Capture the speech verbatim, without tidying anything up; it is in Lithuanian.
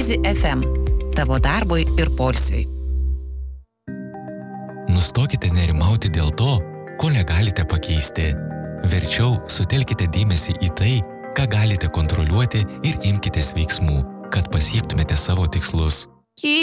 Easy F M. Tavo darbui ir poilsiui. Nustokite nerimauti dėl to, ko negalite pakeisti. Verčiau sutelkite dėmesį į tai, ką galite kontroliuoti ir imkitės veiksmų, kad pasiektumėte savo tikslus.